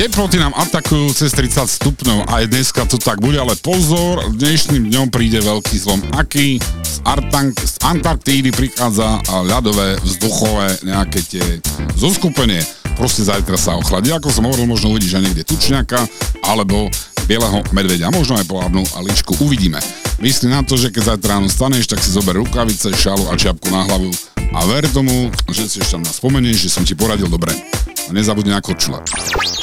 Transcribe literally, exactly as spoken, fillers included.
Teploty nám atakujú cez tridsať stupňov, aj dneska to tak bude, ale pozor, dnešným dňom príde veľký zlom. Aký? Z, Artank, z Antarktídy prichádza ľadové, vzduchové, nejaké tie zoskupenie. Proste zajtra sa ochladí. Ako som hovoril, možno uvidíš aj niekde tučňaka, alebo bieleho medveďa, možno aj polavnú ličku, uvidíme. Myslí na to, že keď zajtra ráno staneš, tak si zober rukavice, šalu a čiapku na hlavu a ver tomu, že si ešte tam nás spomenieš, že som ti poradil dobre. A nezabudni na korčule.